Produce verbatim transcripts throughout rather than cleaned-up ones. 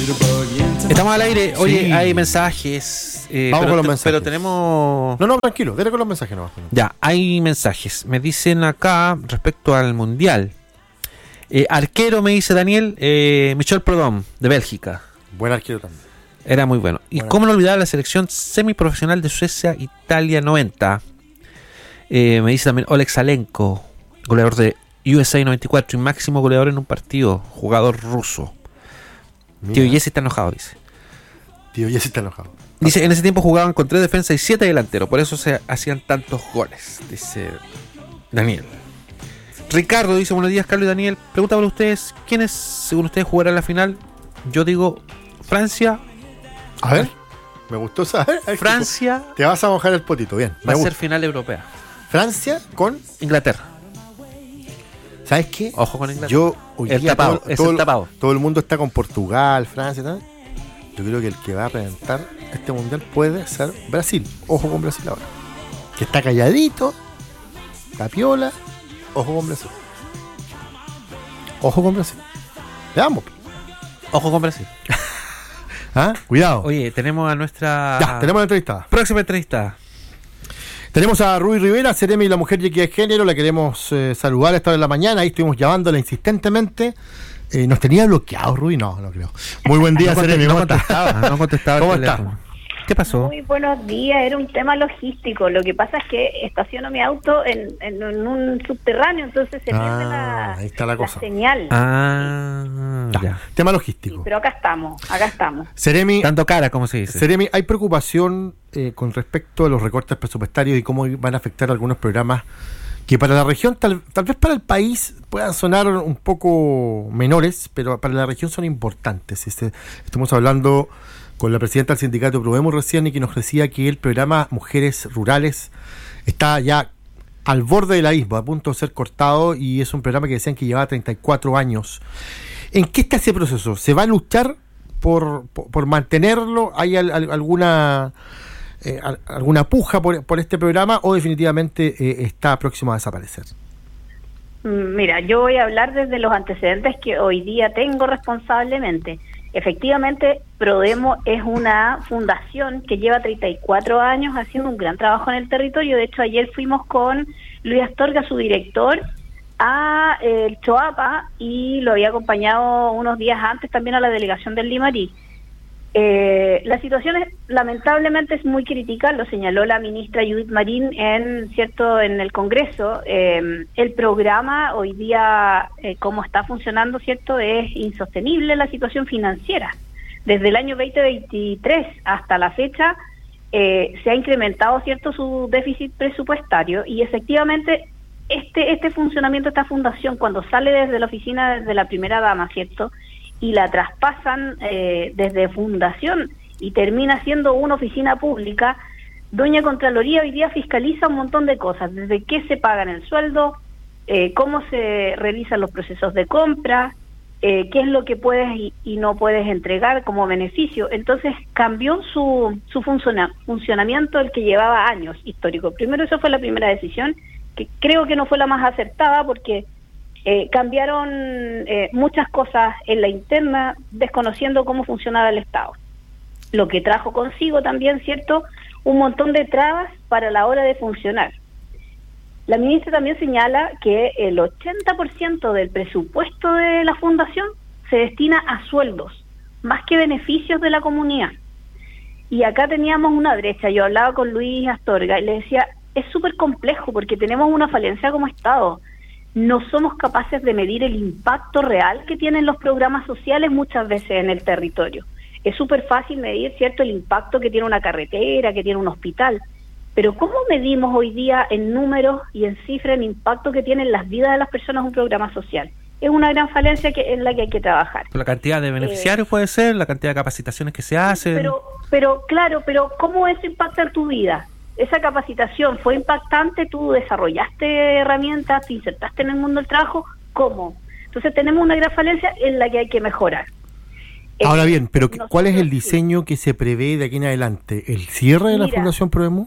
Estamos al aire. Oye, Sí. hay mensajes. eh, Vamos pero, con los te- mensajes. Pero tenemos. No, no, tranquilo, dale con los mensajes nomás. Ya, hay mensajes. Me dicen acá respecto al mundial. Eh, arquero, me dice Daniel, eh, Michel Prudhomme, de Bélgica. Buen arquero también. Era muy bueno. Y Bueno. cómo no olvidar la selección semiprofesional de Suecia, Italia noventa. Eh, me dice también Oleg Salenko, goleador de U S A noventa y cuatro y máximo goleador en un partido, jugador ruso. Mira, Tío Jesse está enojado, dice. Tío Jesse está enojado. Dice, en ese tiempo jugaban con tres defensas y siete delanteros, por eso se hacían tantos goles, dice Daniel. Ricardo dice, buenos días Carlos y Daniel, pregunta para ustedes, ¿quiénes según ustedes jugarán la final? Yo digo Francia. A ver, me gustó saber. A ver, Francia Te vas a mojar el potito, bien. va Me a ser gusta. final europea. Francia con. Inglaterra. ¿Sabes qué? Ojo con Inglaterra. Yo hoy El día tapado, todo, es todo- el tapado. todo el mundo está con Portugal, Francia y tal. Yo creo que el que va a reventar este mundial puede ser Brasil. Ojo con Brasil ahora. Que está calladito, tapiola. Ojo con Brasil. Ojo con Brasil. Veamos. Ojo con Brasil. ¿Ah? Cuidado. Oye, tenemos a nuestra Ya, tenemos la entrevista. próxima entrevista. Tenemos a Rui Rivera, Seremi, la mujer y equidad de género. La queremos eh, saludar a esta hora de la mañana. Ahí estuvimos llamándola insistentemente. Eh, ¿Nos tenía bloqueado, Rui? No, no creo. Muy buen día, No, Seremi. no ¿Cómo estás? contestaba, no contestaba el ¿Cómo teléfono. está? ¿Qué pasó? Muy buenos días, era un tema logístico. Lo que pasa es que estaciono mi auto en, en, en un subterráneo, entonces se Ah, pierde la, ahí está la cosa. señal. Ah, Ya. ya. Tema Sí, logístico. pero acá estamos, acá estamos. Seremi, Tanto cara, como se dice. Seremi, ¿hay preocupación eh, con respecto a los recortes presupuestarios y cómo van a afectar algunos programas que para la región, tal, tal vez para el país, puedan sonar un poco menores, pero para la región son importantes? Este, estamos hablando con la presidenta del sindicato Prudhomme recién y que nos decía que el programa Mujeres Rurales está ya al borde del abismo, a punto de ser cortado, y es un programa que decían que llevaba treinta y cuatro años. ¿En qué está ese proceso? ¿Se va a luchar por, por, por mantenerlo? ¿Hay al, al, alguna eh, al, alguna puja por, por este programa o definitivamente eh, está próximo a desaparecer? Mira, yo voy a hablar desde los antecedentes que hoy día tengo responsablemente. Efectivamente, Prodemo es una fundación que lleva treinta y cuatro años haciendo un gran trabajo en el territorio. De hecho, ayer fuimos con Luis Astorga, su director, a eh, el Choapa, y lo había acompañado unos días antes también a la delegación del Limarí. Eh, la situación es, lamentablemente es muy crítica, lo señaló la ministra Judith Marín en cierto en el Congreso. Eh, el programa hoy día, eh, como está funcionando, cierto, es insostenible la situación financiera. Desde el año veinte veintitrés hasta la fecha eh, se ha incrementado, cierto, su déficit presupuestario, y efectivamente este este funcionamiento de esta fundación, cuando sale desde la oficina desde la primera dama, cierto, y la traspasan eh, desde fundación y termina siendo una oficina pública, Doña Contraloría hoy día fiscaliza un montón de cosas, desde qué se paga en el sueldo, eh, cómo se realizan los procesos de compra, eh, qué es lo que puedes y, y no puedes entregar como beneficio. Entonces cambió su, su funciona, funcionamiento, el que llevaba años histórico. Primero, eso fue la primera decisión, que creo que no fue la más acertada, porque Eh, cambiaron eh, muchas cosas en la interna, desconociendo cómo funcionaba el Estado, lo que trajo consigo también, cierto, un montón de trabas para la hora de funcionar. La ministra también señala que el ochenta por ciento del presupuesto de la fundación se destina a sueldos, más que beneficios de la comunidad. Y acá teníamos una brecha. Yo hablaba con Luis Astorga y le decía, es súper complejo porque tenemos una falencia como Estado. No somos capaces de medir el impacto real que tienen los programas sociales muchas veces en el territorio. Es súper fácil medir, cierto, el impacto que tiene una carretera, que tiene un hospital, pero ¿cómo medimos hoy día en números y en cifras el impacto que tiene en las vidas de las personas un programa social? Es una gran falencia que en la que hay que trabajar. La cantidad de beneficiarios eh, puede ser, la cantidad de capacitaciones que se hacen. Pero, pero claro, pero ¿cómo eso impacta en tu vida? Esa capacitación fue impactante, tú desarrollaste herramientas, te insertaste en el mundo del trabajo, ¿cómo? Entonces tenemos una gran falencia en la que hay que mejorar. Ahora eh, bien, pero nosotros, ¿cuál es el diseño que se prevé de aquí en adelante? ¿El cierre de la Mira, Fundación Prodemo?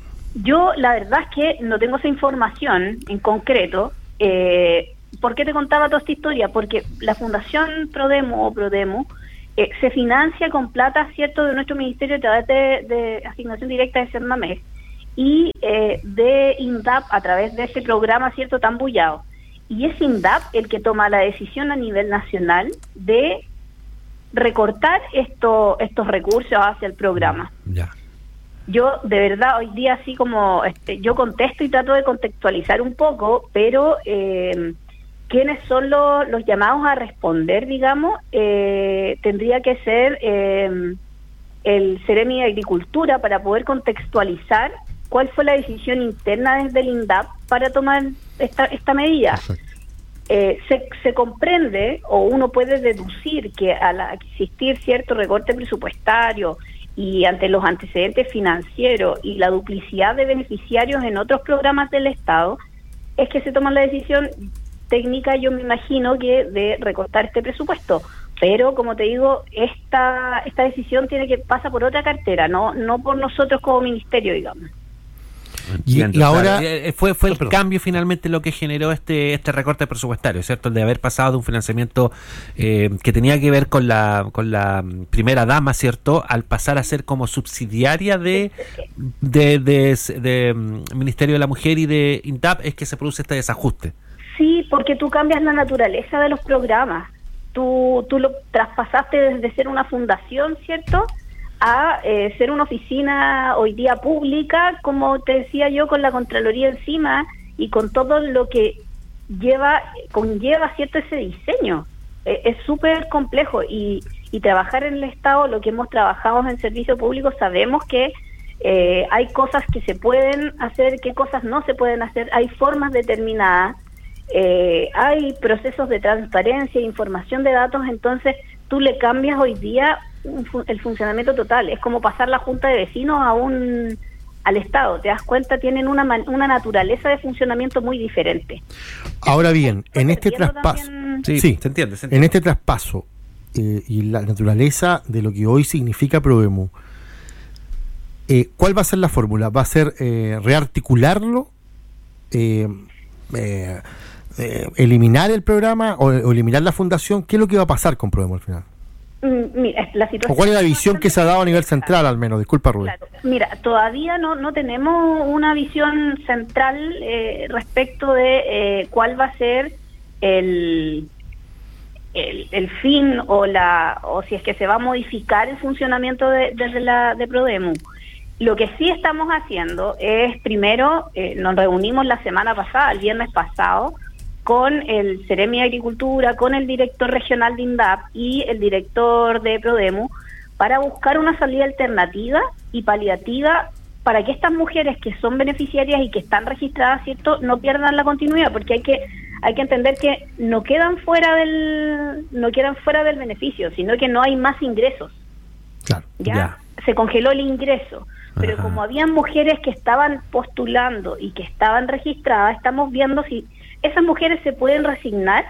Yo la verdad es que no tengo esa información en concreto. Eh, ¿Por qué te contaba toda esta historia? Porque la Fundación Prodemo o Prodemo eh, se financia con plata, ¿cierto?, de nuestro ministerio a través de, de asignación directa de Cernamec y eh, de INDAP a través de ese programa, ¿cierto?, tan bullado. Y es INDAP el que toma la decisión a nivel nacional de recortar esto, estos recursos hacia el programa. Ya. Yo, de verdad, hoy día así como este, yo contesto y trato de contextualizar un poco, pero eh, ¿quiénes son los, los llamados a responder, digamos? Eh, tendría que ser eh, el Ceremi de Agricultura para poder contextualizar cuál fue la decisión interna desde el INDAP para tomar esta, esta medida. Eh, se, se comprende o uno puede deducir que al existir cierto recorte presupuestario y ante los antecedentes financieros y la duplicidad de beneficiarios en otros programas del Estado, es que se toma la decisión técnica, yo me imagino, que de recortar este presupuesto. Pero, como te digo, esta esta decisión tiene que pasar por otra cartera, no no por nosotros como ministerio, digamos. Y, y ahora claro, fue fue el perdón. cambio finalmente lo que generó este este recorte presupuestario, ¿cierto? El de haber pasado de un financiamiento eh, que tenía que ver con la con la primera dama, ¿cierto? Al pasar a ser como subsidiaria de de, de, de, de Ministerio de la Mujer y de INDAP, es que se produce este desajuste. Sí, porque tú cambias la naturaleza de los programas. Tú tú lo traspasaste desde ser una fundación, ¿cierto?, a eh, ser una oficina hoy día pública, como te decía yo, con la Contraloría encima y con todo lo que lleva conlleva cierto ese diseño. Eh, es súper complejo y, y trabajar en el Estado, lo que hemos trabajado en servicio público, sabemos que eh, hay cosas que se pueden hacer, qué cosas no se pueden hacer, hay formas determinadas, eh, hay procesos de transparencia e información de datos, entonces tú le cambias hoy día el funcionamiento total. Es como pasar la junta de vecinos a un al Estado. Te das cuenta, tienen una una naturaleza de funcionamiento muy diferente. Ahora bien, en este traspaso, también... sí, sí, se entiende, se entiende. En este traspaso eh, y la naturaleza de lo que hoy significa Prodemu, eh, ¿cuál va a ser la fórmula? ¿Va a ser eh, rearticularlo? Eh, eh, eh, ¿Eliminar el programa o, o eliminar la fundación? ¿Qué es lo que va a pasar con Prodemu al final? Mira, la situación ¿O cuál es la visión que se ha dado a nivel central, al menos? Disculpa, Rubén. Claro. Mira, todavía no no tenemos una visión central eh, respecto de eh, cuál va a ser el, el el fin o la o si es que se va a modificar el funcionamiento de, de la de Prodemu. Lo que sí estamos haciendo es, primero, eh, nos reunimos la semana pasada, el viernes pasado, con el Ceremi de Agricultura, con el director regional de INDAP y el director de Prodemu, para buscar una salida alternativa y paliativa para que estas mujeres que son beneficiarias y que están registradas, ¿cierto?, no pierdan la continuidad, porque hay que hay que entender que no quedan fuera del no quedan fuera del beneficio, sino que no hay más ingresos. Claro. ¿Ya? Ya. Se congeló el ingreso. Pero Ajá. como habían mujeres que estaban postulando y que estaban registradas, estamos viendo si esas mujeres se pueden resignar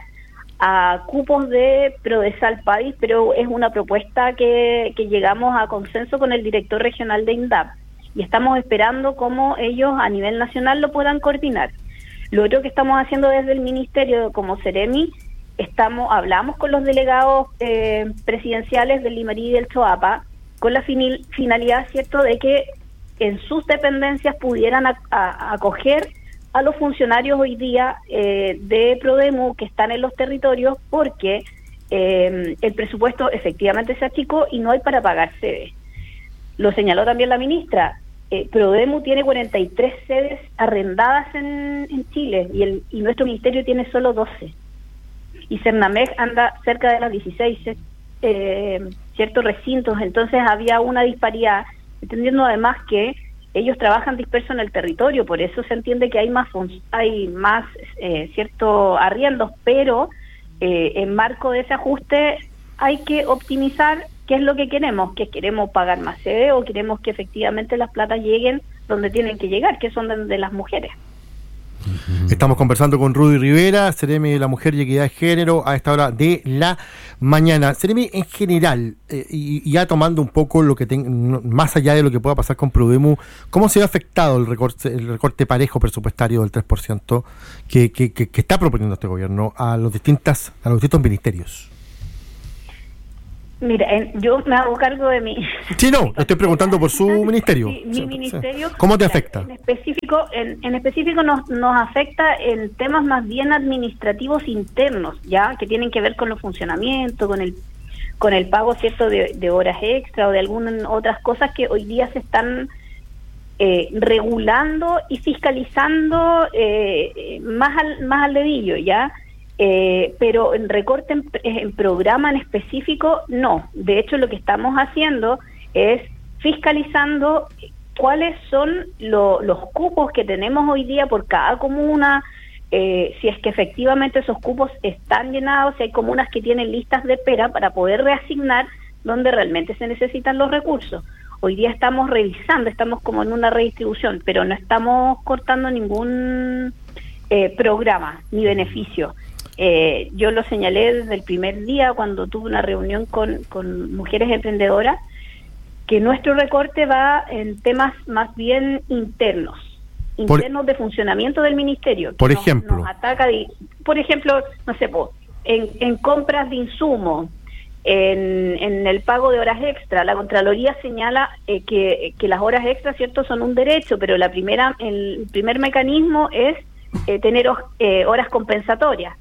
a cupos de Prodesal País, pero es una propuesta que, que llegamos a consenso con el director regional de INDAP y estamos esperando cómo ellos a nivel nacional lo puedan coordinar. Lo otro que estamos haciendo desde el Ministerio como Ceremi, estamos hablamos con los delegados eh, presidenciales del Limarí y del Choapa con la finil, finalidad, ¿cierto?, de que en sus dependencias pudieran a, a, acoger a los funcionarios hoy día eh, de Prodemu que están en los territorios, porque eh, el presupuesto efectivamente se achicó y no hay para pagar sedes. Lo señaló también la ministra, eh, Prodemu tiene cuarenta y tres sedes arrendadas en, en Chile y, el, y nuestro ministerio tiene solo doce. Y Cernamec anda cerca de las dieciséis eh, ciertos recintos, entonces había una disparidad, entendiendo además que ellos trabajan dispersos en el territorio, por eso se entiende que hay más hay más eh, ciertos arriendos, pero eh, en marco de ese ajuste hay que optimizar qué es lo que queremos, que queremos pagar más sede o queremos que efectivamente las platas lleguen donde tienen que llegar, que son de, de las mujeres. Estamos conversando con Rudy Rivera, Ceremi de la Mujer y Equidad de Género, a esta hora de la mañana. Ceremi, en general, eh, y, y ya tomando un poco lo que ten, más allá de lo que pueda pasar con Prodemu, ¿cómo se ha afectado el recorte, el recorte parejo presupuestario del tres por ciento que, que, que, que está proponiendo este gobierno a los distintas a los distintos ministerios? Mira, en, yo me hago cargo de mi... Sí, no, le estoy preguntando por su ministerio. Sí, mi ministerio. ¿Cómo te afecta? En específico, en, en específico nos, nos afecta en temas más bien administrativos internos, ya, que tienen que ver con los funcionamientos, con el con el pago, cierto, de, de horas extra o de algunas otras cosas que hoy día se están eh, regulando y fiscalizando eh, más al más al dedillo, ya. Eh, pero en recorte en, en programa en específico, no. De hecho, lo que estamos haciendo es fiscalizando cuáles son lo, los cupos que tenemos hoy día por cada comuna, eh, si es que efectivamente esos cupos están llenados, si hay comunas que tienen listas de espera para poder reasignar donde realmente se necesitan los recursos. Hoy día estamos revisando, estamos como en una redistribución, pero no estamos cortando ningún eh, programa ni beneficio. Eh, yo lo señalé desde el primer día cuando tuve una reunión con, con mujeres emprendedoras, que nuestro recorte va en temas más bien internos, internos por, de funcionamiento del ministerio. Por nos, ejemplo. Nos ataca, de, por ejemplo, no sé, en, en compras de insumos, en, en el pago de horas extra. La Contraloría señala eh, que, que las horas extras, cierto, son un derecho, pero la primera, el primer mecanismo es eh, tener eh, horas compensatorias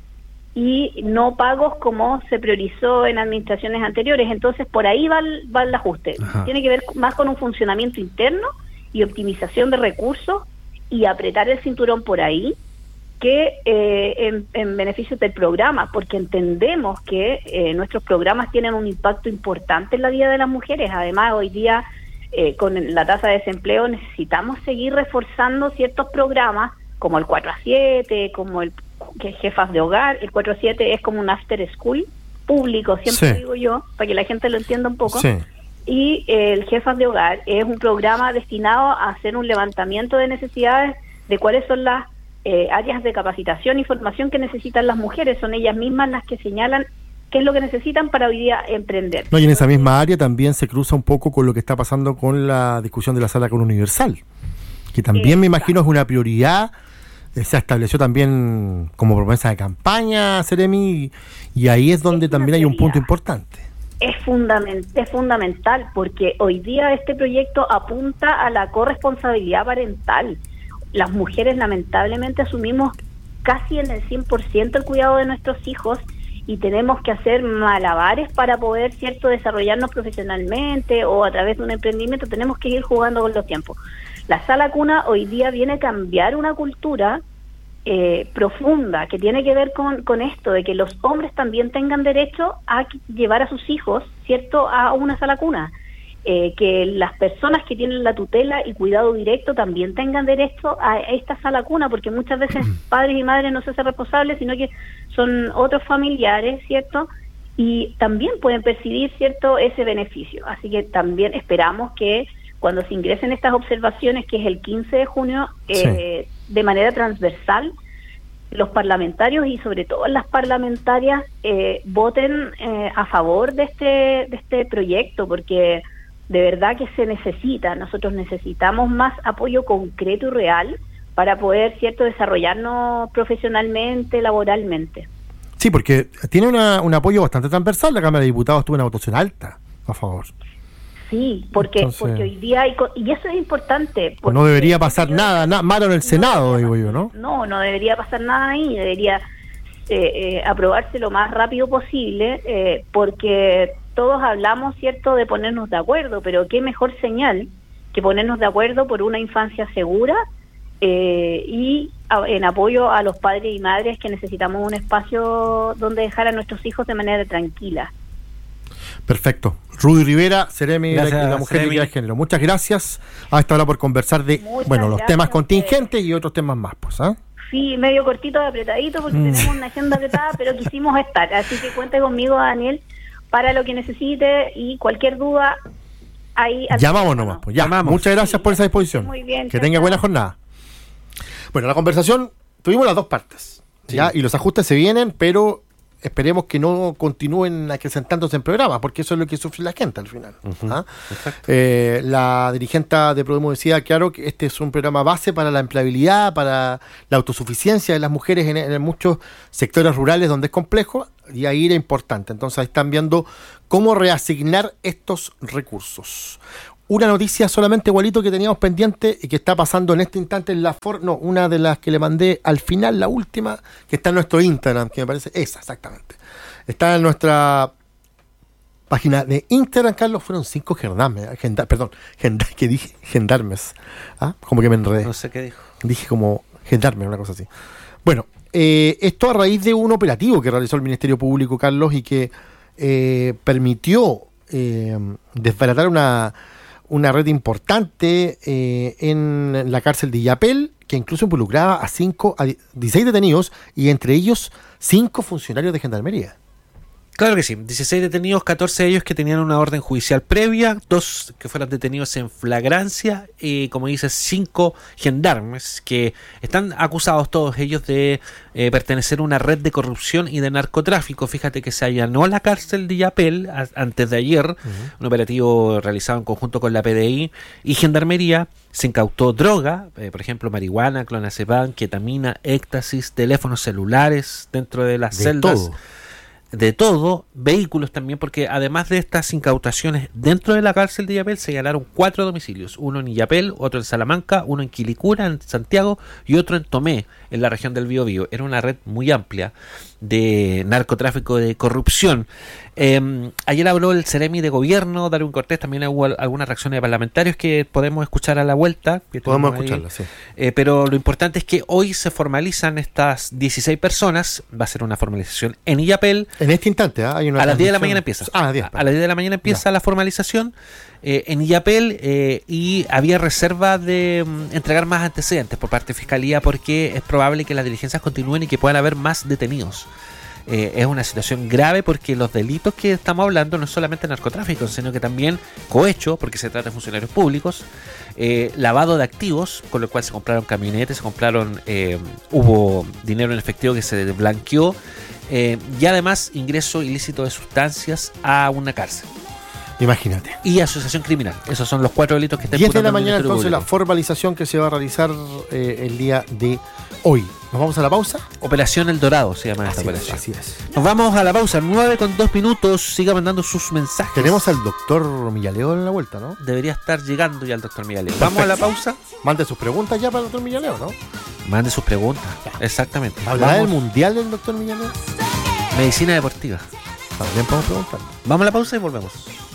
y no pagos como se priorizó en administraciones anteriores. Entonces, por ahí va el, va el ajuste. Ajá. Tiene que ver más con un funcionamiento interno y optimización de recursos y apretar el cinturón por ahí que eh, en, en beneficio del programa, porque entendemos que eh, nuestros programas tienen un impacto importante en la vida de las mujeres. Además, hoy día, eh, con la tasa de desempleo, necesitamos seguir reforzando ciertos programas, como el cuatro a siete, como el que jefas de hogar. El cuatro a siete es como un after school público, siempre sí. digo yo, para que la gente lo entienda un poco. Sí. Y eh, el jefas de hogar es un programa destinado a hacer un levantamiento de necesidades de cuáles son las eh, áreas de capacitación y formación que necesitan las mujeres. Son ellas mismas las que señalan qué es lo que necesitan para hoy día emprender. No, y en esa misma área también se cruza un poco con lo que está pasando con la discusión de la sala con universal, que también eh, me imagino es una prioridad. Se estableció también como promesa de campaña, Seremi, y ahí es donde es también hay un punto importante. Es, fundament, es fundamental, porque hoy día este proyecto apunta a la corresponsabilidad parental. Las mujeres lamentablemente asumimos casi en el cien por ciento el cuidado de nuestros hijos y tenemos que hacer malabares para poder, cierto, desarrollarnos profesionalmente o a través de un emprendimiento. Tenemos que ir jugando con los tiempos. La sala cuna hoy día viene a cambiar una cultura eh, profunda que tiene que ver con, con esto, de que los hombres también tengan derecho a llevar a sus hijos, cierto, a una sala cuna. Eh, que las personas que tienen la tutela y cuidado directo también tengan derecho a esta sala cuna, porque muchas veces padres y madres no se hacen responsables, sino que son otros familiares, ¿cierto? Y también pueden percibir, ¿cierto?, ese beneficio. Así que también esperamos que cuando se ingresen estas observaciones, que es el quince de junio, eh, sí. de manera transversal, los parlamentarios y sobre todo las parlamentarias eh, voten eh, a favor de este, de este proyecto, porque de verdad que se necesita. Nosotros necesitamos más apoyo concreto y real para poder, cierto, desarrollarnos profesionalmente, laboralmente. Sí, porque tiene una, un apoyo bastante transversal. La Cámara de Diputados tuvo una votación alta a favor. Sí, porque Entonces, porque hoy día hay... Y eso es importante. Pues no debería pasar nada, nada malo en el Senado, no digo yo, ¿no? No, no debería pasar nada ahí. Debería eh, eh, aprobarse lo más rápido posible, eh, porque todos hablamos, cierto, de ponernos de acuerdo, pero qué mejor señal que ponernos de acuerdo por una infancia segura eh, y a, en apoyo a los padres y madres que necesitamos un espacio donde dejar a nuestros hijos de manera tranquila. Perfecto. Rudy Rivera, Seremi, la, la mujer Seremi. de género. Muchas gracias a esta hora por conversar de Muchas bueno los temas contingentes y otros temas más, pues, ¿ah? ¿eh? Sí, medio cortito, apretadito, porque mm. tenemos una agenda apretada, pero quisimos estar. Así que cuente conmigo, Daniel, para lo que necesite y cualquier duda ahí. Llamamos nomás, pues llamamos. Muchas gracias sí, por esa disposición. Muy bien. Que tenga buena jornada. Bueno, la conversación, tuvimos las dos partes, sí. ¿ya? Y los ajustes se vienen, pero esperemos que no continúen acrecentándose en programas, porque eso es lo que sufre la gente al final. Ujú, ¿Ah? exacto. Eh, la dirigente de Prodemo decía, claro, que este es un programa base para la empleabilidad, para la autosuficiencia de las mujeres en, en muchos sectores rurales donde es complejo, y ahí era importante. Entonces ahí están viendo cómo reasignar estos recursos. Una noticia solamente, igualito, que teníamos pendiente y que está pasando en este instante en la for no, una de las que le mandé al final, la última, que está en nuestro Instagram, que me parece esa, exactamente. Está en nuestra página de Instagram, Carlos, fueron cinco gendarmes, gendar, perdón, gendar, que dije gendarmes, ¿ah? Como que me enredé. No sé qué dijo. Dije como gendarme, una cosa así. Bueno, eh, esto a raíz de un operativo que realizó el Ministerio Público, Carlos, y que eh, permitió eh, desbaratar una, una red importante eh, en la cárcel de Illapel, que incluso involucraba a cinco, a dieciséis detenidos, y entre ellos cinco funcionarios de gendarmería. Claro que sí, dieciséis detenidos, catorce de ellos que tenían una orden judicial previa, dos que fueron detenidos en flagrancia y, como dices, cinco gendarmes que están acusados todos ellos de eh, pertenecer a una red de corrupción y de narcotráfico. Fíjate que se allanó la cárcel de Illapel a, antes de ayer, uh-huh. un operativo realizado en conjunto con la P D I y Gendarmería. Se incautó droga, eh, por ejemplo marihuana, clonazepam, ketamina, éxtasis, teléfonos celulares dentro de las de celdas. Todo. De todo, vehículos también, porque además de estas incautaciones dentro de la cárcel de Illapel se allanaron cuatro domicilios, uno en Illapel, otro en Salamanca, uno en Quilicura, en Santiago, y otro en Tomé, en la región del Biobío. Era una red muy amplia de narcotráfico, de corrupción. Eh, ayer habló el Ceremi de Gobierno, Darwin Cortés, también hubo algunas reacciones de parlamentarios que podemos escuchar a la vuelta. Que podemos escucharlas, sí. Eh, pero lo importante es que hoy se formalizan estas dieciséis personas, va a ser una formalización en Illapel. En este instante, ¿eh? Hay una a las diez de la mañana empieza. Ah, a las diez, a las diez de la mañana empieza ya. la formalización eh, en Illapel eh, y había reserva de um, entregar más antecedentes por parte de Fiscalía porque es probable que las diligencias continúen y que puedan haber más detenidos. Eh, es una situación grave porque los delitos que estamos hablando no es solamente narcotráfico, sino que también cohecho, porque se trata de funcionarios públicos, eh, lavado de activos, con lo cual se compraron camionetes, se compraron, eh, hubo dinero en efectivo que se blanqueó, eh, y además ingreso ilícito de sustancias a una cárcel. Imagínate. Y asociación criminal. Esos son los cuatro delitos que está diez de la imputando el mañana Ministerio entonces Público. la formalización que se va a realizar eh, el día de hoy. ¿Nos vamos a la pausa? Operación El Dorado se llama esta Así es, operación. así es. Nos vamos a la pausa, nueve con dos minutos. Siga mandando sus mensajes. Tenemos al doctor Millaleo en la vuelta, ¿no? Debería estar llegando ya el doctor Millaleo. Vamos a la pausa. Mande sus preguntas ya para el doctor Millaleo, ¿no? Mande sus preguntas. Exactamente. ¿Hablará del Vamos. mundial del doctor Millaleo? Medicina deportiva. También podemos preguntar. Vamos a la pausa y volvemos.